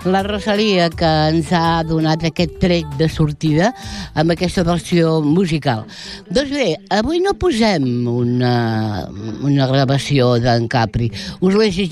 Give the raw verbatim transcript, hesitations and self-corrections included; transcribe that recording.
la Rosalia, que ens ha donat aquest tret de sortida amb aquesta versió musical. Doncs bé, avui no posem una, una gravació d'en Capri. Us l'he